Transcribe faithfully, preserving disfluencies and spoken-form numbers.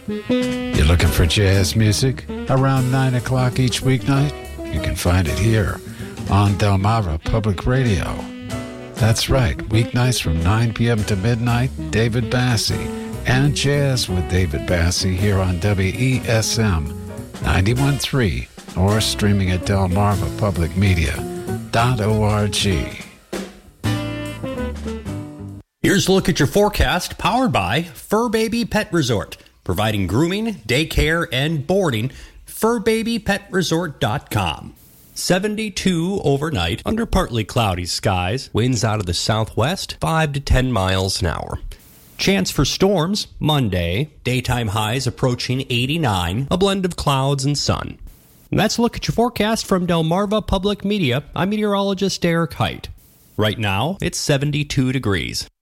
You're looking for jazz music around nine o'clock each weeknight? You can find it here on Delmarva Public Radio. That's right, weeknights from nine p.m. to midnight, David Bassie and Jazz with David Bassie here on W E S M ninety-one point three or streaming at delmarva public media dot org. Here's a look at your forecast, powered by Fur Baby Pet Resort, providing grooming, daycare, and boarding. fur baby pet resort dot com. seventy-two overnight under partly cloudy skies. Winds out of the southwest, five to ten miles an hour. Chance for storms Monday. Daytime highs approaching eighty-nine. A blend of clouds and sun. And that's a look at your forecast from Delmarva Public Media. I'm meteorologist Derek Height. Right now, it's seventy-two degrees.